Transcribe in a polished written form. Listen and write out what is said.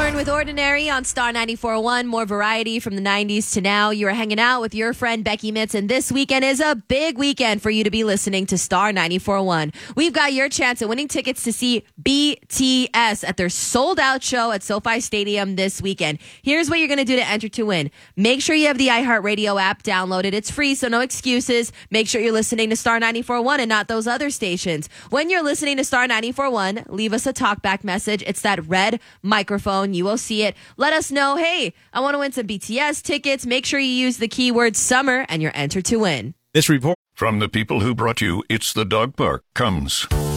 Born with Ordinary on Star 94.1. More variety from the 90s to now. You are hanging out with your friend Becky Mitz, and this weekend is a big weekend for you to be listening to Star 94.1. We've got your chance at winning tickets to see BTS at their sold-out show at SoFi Stadium this weekend. Here's what you're going to do to enter to win. Make sure you have the iHeartRadio app downloaded. It's free, so no excuses. Make sure you're listening to Star 94.1 and not those other stations. When you're listening to Star 94.1, leave us a talkback message. It's that red microphone. You will see it. Let us know, hey, I want to win some BTS tickets. Make sure you use the keyword summer and you're entered to win. This report from the people who brought you It's the Dog Park comes.